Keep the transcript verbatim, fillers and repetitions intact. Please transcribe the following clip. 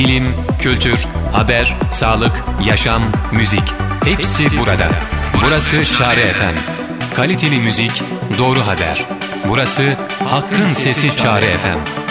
İlim, kültür, haber, sağlık, yaşam, müzik. Hepsi burada. Burası Çare F M. Kaliteli müzik, doğru haber. Burası Hakkın Sesi Çare F M.